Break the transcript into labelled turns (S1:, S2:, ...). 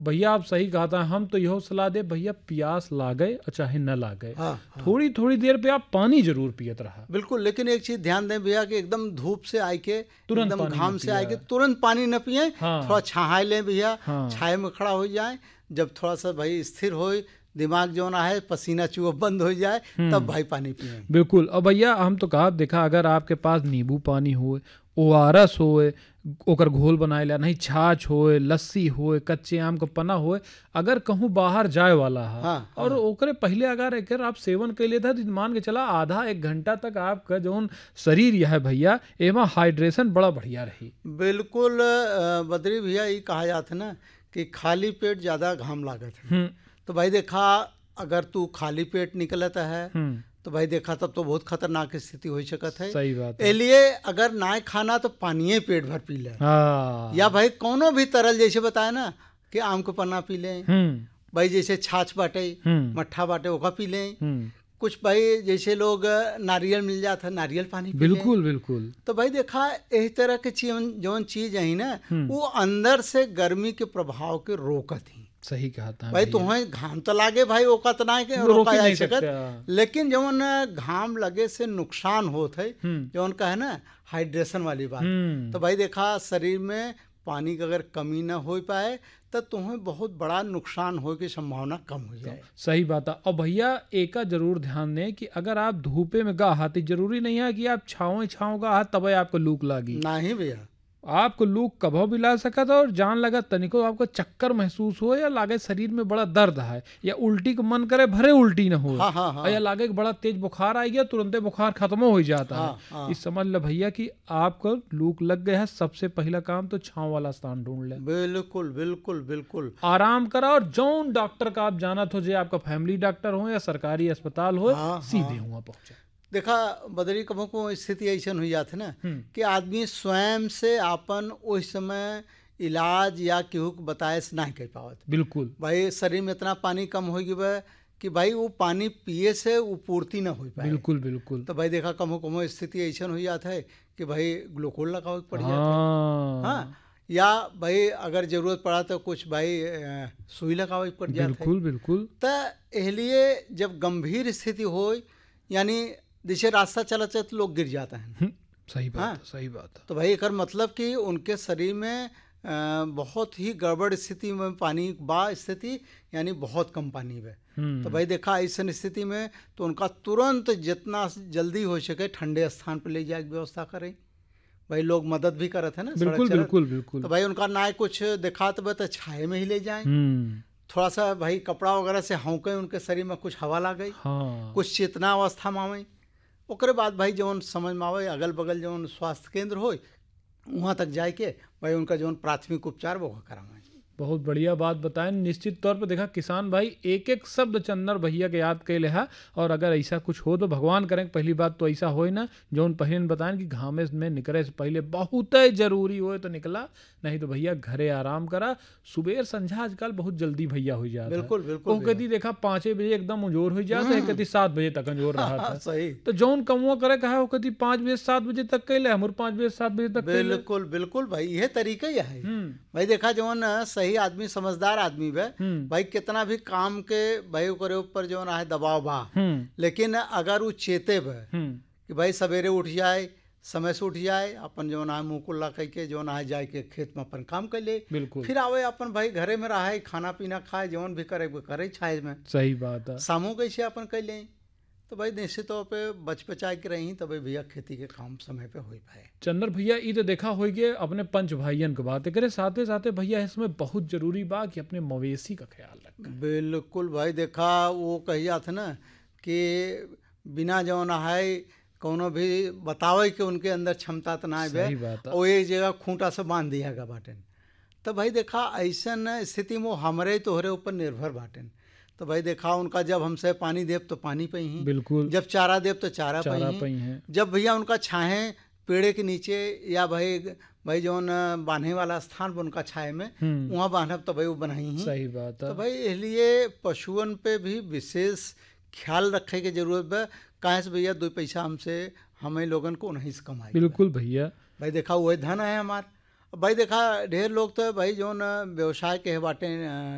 S1: भैया आप सही कहा था। हम तो यहो सलाह दे भैया, प्यास लागे और चाहे न लागे,
S2: हाँ, हाँ।
S1: थोड़ी थोड़ी देर पे आप पानी जरूर पियत रहा।
S2: बिल्कुल, लेकिन एक चीज ध्यान दें भैया कि एकदम धूप से आए के,
S1: तुरंत
S2: एकदम
S1: पानी
S2: घाम
S1: न
S2: से आए के
S1: पिया।
S2: तुरंत पानी न पिए।
S1: हाँ।
S2: थोड़ा छाहाई लें भैया,
S1: हाँ।
S2: छाए में खड़ा हो जाए। जब थोड़ा सा भाई स्थिर हो, दिमाग जो ना है पसीना चुआ बंद हो जाए, तब भाई पानी पिए।
S1: बिल्कुल। और भैया हम तो कहा देखा, अगर आपके पास नींबू पानी होए, ORS होए, ओकर घोल बनाए ला, नहीं छाछ होए, लस्सी होए, कच्चे आम का पना होए, अगर कहूँ बाहर जाए वाला है,
S2: हाँ,
S1: और ओकरे पहले अगर एकर आप सेवन कर लेता तो मान के चला आधा एक घंटा तक आपका जौन शरीर यह है भैया, एमा हाइड्रेशन बड़ा बढ़िया रही।
S2: बिल्कुल बद्री भैया, ये कहा जाता है ना कि खाली पेट ज्यादा घाम लागत है। तो भाई देखा, अगर तू खाली पेट निकलता है तो भाई देखा तब तो बहुत खतरनाक स्थिति हो सकत है।
S1: सही बात है।
S2: इसलिए अगर ना खाना तो पानी पेट भर पी ले।
S1: हाँ।
S2: या भाई कोनो भी तरल, जैसे बताए ना कि आम को पन्ना पी लें, भाई जैसे छाछ बाटे, मट्ठा बाटे ओका पी लें। कुछ भाई जैसे लोग नारियल मिल जाता है, नारियल पानी पी लें।
S1: बिल्कुल बिल्कुल।
S2: तो भाई देखा इस तरह के जौन चीज है ना, वो अंदर से गर्मी के प्रभाव के रोकत ही।
S1: सही कहा था
S2: भाई तुम्हें घाम तो लागे भाई, ओका तो ना के रोका जा सकत, लेकिन जौन घाम लगे से नुकसान होत है, जौन का है ना हाइड्रेशन वाली बात। तो भाई देखा शरीर में पानी की अगर कमी ना हो पाए तो तुम्हें बहुत बड़ा नुकसान हो की संभावना कम हो जाए।
S1: सही बात है। और भैया एक का जरूर ध्यान दें कि अगर आप धूपे में गा हाथी, जरूरी नहीं है कि आप छाँव गा हाथ तब आपको लूक लागी।
S2: नहीं भैया,
S1: आपको लूक कभो भी ला सकत है, और जान लगा तनिको आपको चक्कर महसूस हो, या लागे शरीर में बड़ा दर्द है, या उल्टी का मन करे भरे उल्टी न हो,
S2: हाँ, हाँ, हाँ।
S1: या लागे कि बड़ा तेज बुखार आ गया, तुरंत बुखार खत्म हो जाता है।
S2: हाँ।
S1: इस समझ लो भैया कि आपको लूक लग गया है, सबसे पहला काम तो छांव वाला स्थान ढूंढ ले।
S2: बिल्कुल बिल्कुल बिल्कुल।
S1: आराम करा, और जौन डॉक्टर का आप जाना हो, जो आपका फैमिली डॉक्टर हो या सरकारी अस्पताल हो, सीधे वहां पहुंचे।
S2: देखा बदरी कभों को स्थिति ऐसा हो जाती ना कि आदमी स्वयं से आपन उस समय इलाज या केहू को बताए से नहीं कर पावत।
S1: बिल्कुल
S2: भाई शरीर में इतना पानी कम हो गया कि भाई वो पानी पिए से वो पूर्ति ना हो पाए।
S1: बिल्कुल बिल्कुल।
S2: तो भाई देखा कमो स्थिति ऐसा हो जाता है कि भाई ग्लूकोज लगावे पड़ जाता है। हाँ, या भाई अगर जरूरत पड़ा तो कुछ भाई सुई लगावे पड़ जाता है।
S1: बिल्कुल बिल्कुल।
S2: तो इसलिए जब गंभीर स्थिति हो, यानी जैसे रास्ता चला तो लोग गिर जाते हैं।
S1: सही बात है, सही बात है।
S2: तो भाई एक मतलब कि उनके शरीर में बहुत ही गड़बड़ स्थिति में पानी बा स्थिति, यानी बहुत कम पानी है। तो भाई देखा ऐसा स्थिति में तो उनका तुरंत जितना जल्दी हो सके ठंडे स्थान पर ले जाए व्यवस्था करें। भाई लोग मदद भी करते हैं ना।
S1: बिल्कुल बिल्कुल बिल्कुल।
S2: तो भाई उनका ना कुछ दिखात बा तो छाए में ही ले जाए। थोड़ा सा भाई कपड़ा वगैरह से हौके, उनके शरीर में कुछ हवा ला गई, कुछ चेतना अवस्था में आवे। ओकरे बाद भाई जौन समझ में आवे, अगल बगल जौन स्वास्थ्य केंद्र हो वहाँ तक जाए के भाई उनका जौन प्राथमिक उपचार वो करावे।
S1: बहुत बढ़िया बात बताएं। निश्चित तौर पर देखा किसान भाई एक एक शब्द चंदर भैया के याद के लिहा, और अगर ऐसा कुछ हो तो भगवान करें पहली बात तो ऐसा हो ना, जौन पहले बताएं कि घामे में निकले से पहले बहुत जरूरी हो तो निकला, नहीं तो भैया घरे आराम करा। सुबह संझा आजकल बहुत जल्दी भैया हो जाता।
S2: बिल्कुल बिल्कुल।
S1: कदी देखा 5 बजे एकदम उजोर हो जाता है, कदी 7 बजे तक उजोर रहा था।
S2: सही।
S1: तो जौन कमुआ करे कहा कदी 5 बजे 7 बजे तक कैले, हमर 5 बजे 7 बजे तक।
S2: बिल्कुल बिल्कुल भाई, यह तरीका ही है। भाई देखा जौन सही आदमी, समझदार आदमी बे भाई, कितना भी काम के भाई ओकरे ऊपर जो है दबाव बा, लेकिन अगर वो चेते बे कि भाई सवेरे उठ जाए, समय से उठ जाए, अपन जो है मुँह कुल्ला कह के जो है जाए के खेत में अपन काम कर ले, फिर आवे अपन भाई घरे में रहे, खाना पीना खाए, जौन भी करे छाए में।
S1: सही बात है।
S2: सामू कैसे अपन कर ले तो भाई निश्चित तौर पे बच बचा के रही, तब भैया खेती के काम समय पे हो पाए।
S1: चंद्र भैया ये तो देखा हो गए अपने पंच भाइयन के बातें करे, साथे साथे भैया इसमें बहुत जरूरी बा कि अपने मवेशी का ख्याल रखें।
S2: बिल्कुल भाई देखा वो कहिया था ना कि बिना जौन है कोनो भी बतावे कि उनके अंदर क्षमता तो ना है, वो एक जगह खूंटा से बांध दिया गा बाटन। तो भाई देखा ऐसा स्थिति में हमारे तोहरे ऊपर निर्भर बाटन। तो भाई देखा उनका जब हमसे पानी देव तो पानी पे ही,
S1: बिल्कुल,
S2: जब चारा देव तो चारा पे ही, जब भैया उनका छाए पेड़े के नीचे या भाई जौन बांधने वाला स्थान पर उनका छाए में वहाँ बांधब तो भाई वो बनाई ही।
S1: सही बात है।
S2: तो भाई इसलिए पशुओं पे भी विशेष ख्याल रखे की जरूरत है। कहाँ से भैया 2 पैसा हमसे हमें लोगन को नहीं से कमाए।
S1: बिल्कुल भैया।
S2: भाई देखा वही धन है हमार। भाई देखा ढेर लोग तो भाई जौन व्यवसाय के बाटे